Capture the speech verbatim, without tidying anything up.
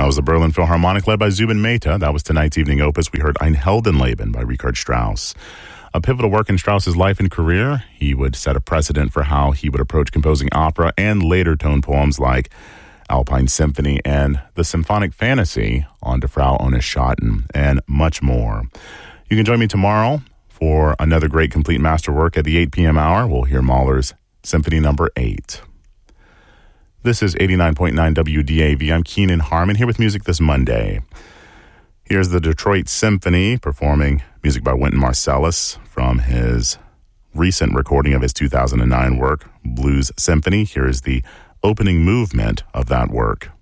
was the Berlin Philharmonic led by Zubin Mehta. That was tonight's evening opus. We heard Ein Heldenleben by Richard Strauss. A pivotal work in Strauss's life and career. He would set a precedent for how he would approach composing opera and later tone poems like Alpine Symphony and The Symphonic Fantasy on Die Frau ohne Schatten, and much more. You can join me tomorrow for another great complete masterwork at the eight p.m. hour. We'll hear Mahler's Symphony Number eight. This is eighty-nine point nine W D A V. I'm Keenan Harmon here with music this Monday. Here's the Detroit Symphony performing music by Wynton Marsalis from his recent recording of his two thousand nine work, Blues Symphony. Here's the opening movement of that work.